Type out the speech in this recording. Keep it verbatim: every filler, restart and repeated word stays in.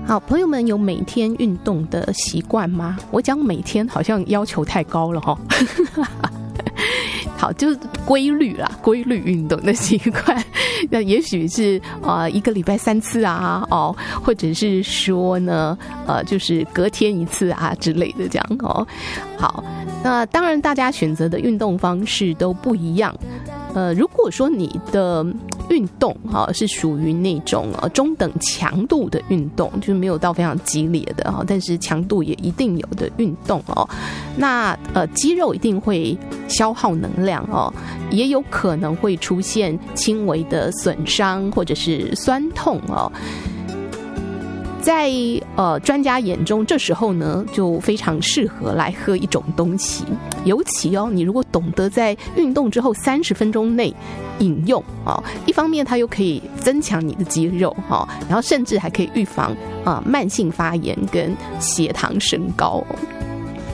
好，朋友们有每天运动的习惯吗？我讲每天好像要求太高了齁。好，就是规律啦，规律运动的习惯。那也许是呃一个礼拜三次啊，哦，或者是说呢，呃，就是隔天一次啊之类的这样哦。好，那当然大家选择的运动方式都不一样。呃，如果说你的运动哈、哦、是属于那种呃中等强度的运动，就是没有到非常激烈的哈、哦，但是强度也一定有的运动哦，那呃肌肉一定会消耗能量哦，也有可能会出现轻微的损伤或者是酸痛哦。在呃专家眼中，这时候呢就非常适合来喝一种东西，尤其哦，你如果懂得在运动之后三十分钟内饮用哦，一方面它又可以增强你的肌肉哈、哦，然后甚至还可以预防啊、呃、慢性发炎跟血糖升高、哦。